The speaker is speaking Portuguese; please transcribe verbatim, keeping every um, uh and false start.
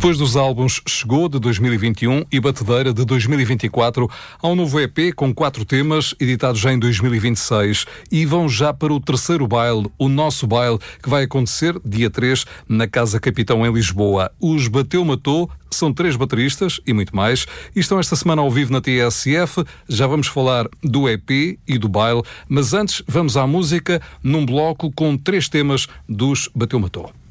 Depois dos álbuns Chegou, de dois mil e vinte e um, e Batedeira, de dois mil e vinte e quatro, há um novo E P com quatro temas, editados já em dois mil e vinte e seis, e vão já para o terceiro baile, o Nosso Baile, que vai acontecer dia três na Casa Capitão, em Lisboa. Os Bateu Matou são três bateristas e muito mais, e estão esta semana ao vivo na T S F. Já vamos falar do E P e do baile, mas antes vamos à música, num bloco com três temas dos Bateu Matou.